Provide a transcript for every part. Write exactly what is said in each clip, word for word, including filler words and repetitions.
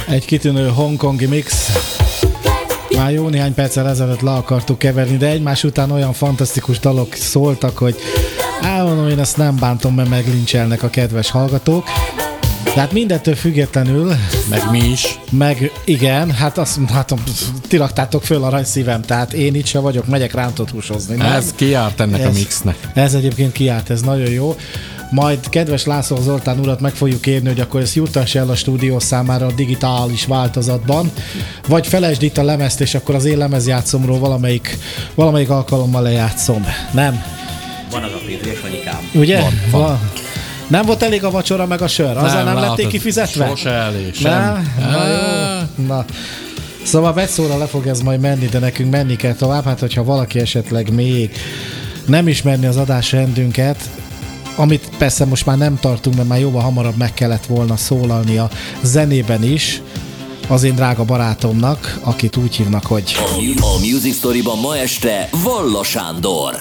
Egy kitűnő hongkongi mix. Már jó néhány perccel ezelőtt le akartuk keverni, de egymás után olyan fantasztikus dalok szóltak, hogy álmodom, én ezt nem bántom, mert meglincselnek a kedves hallgatók. Tehát mindettől függetlenül... Meg mi is. Meg igen, hát azt mondhatom, ti raktátok föl arany szívem, tehát én itt se vagyok, megyek rántott húsozni. Nem? Ez kiárt ennek ez, a mixnek. Ez egyébként kiárt, ez nagyon jó. Majd kedves László Zoltán urat meg fogjuk kérni, hogy akkor ezt juttass el a stúdió számára a digitális változatban, vagy felejtsd itt a lemezt, és akkor az én lemezjátszomról valamelyik, valamelyik alkalommal lejátszom. Nem? Van az a pénzés, anyikám. Ugye? Van, van. van. Nem volt elég a vacsora meg a sör? Azzal nem, nem lették kifizetve? Sose elég, sem. Nem? Na jó. Na. Szóval betszóra le fog ez majd menni, de nekünk menni kell tovább. Hát, hogyha valaki esetleg még nem ismerni az adásrendünket, amit persze most már nem tartunk, mert már jóval hamarabb meg kellett volna szólalni a zenében is, az én drága barátomnak, akit úgy hívnak, hogy... A Music Storyban ma este Valla Sándor.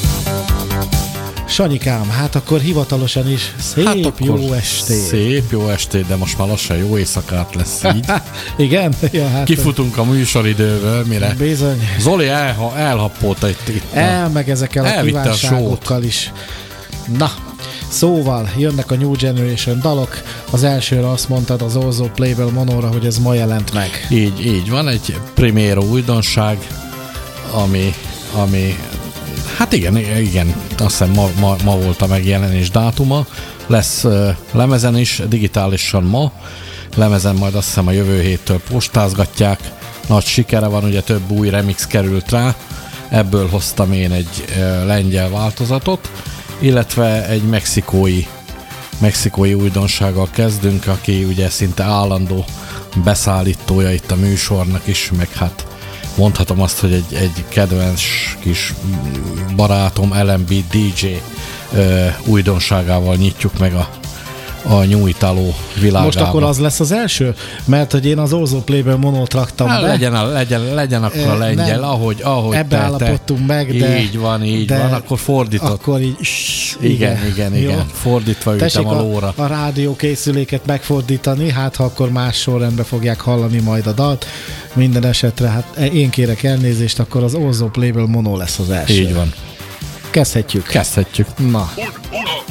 Sanyikám, hát akkor hivatalosan is szép hát jó estét. Szép jó estét, de most már lassan jó éjszakát lesz így. Igen? Ja, hát kifutunk a műsoridőből, mire? Bizony. Zoli elha, elhappolta itt. itt El, meg ezekkel a kívánságokkal is. Na, szóval jönnek a New Generation dalok. Az elsőre azt mondtad az Ozo Playbill Monóra, hogy ez ma jelent meg. Így, így. Van egy Primero újdonság, ami, ami hát igen, igen, azt hiszem ma, ma, ma volt a megjelenés dátuma. Lesz uh, lemezen is, digitálisan ma. Lemezen majd azt hiszem a jövő héttől postázgatják. Nagy sikere van, ugye több új remix került rá. Ebből hoztam én egy uh, lengyel változatot, illetve egy mexikói, mexikói újdonsággal kezdünk, aki ugye szinte állandó beszállítója itt a műsornak is, meg hát mondhatom azt, hogy egy, egy kedvenc kis barátom el em bé dé dzsé ö, újdonságával nyitjuk meg a, a New Italo világába. Most akkor az lesz az első? Mert hogy én az Ozo Playbill Monót raktam hát, be. Legyen, legyen, legyen akkor a lengyel, nem, ahogy, ahogy ebbe te, állapodtunk meg, de... Így van, így de van, akkor fordított. Akkor így... Igen, igen, igen, igen. Fordítva ütem a lóra. a, a rádiókészüléket megfordítani, hát ha akkor más sorrendben fogják hallani majd a dalt. Minden esetre, hát én kérek elnézést, akkor az Ozo Playbill Mono lesz az első. Így van. Kezdhetjük. Kezdhetjük. Na. Ura, ura.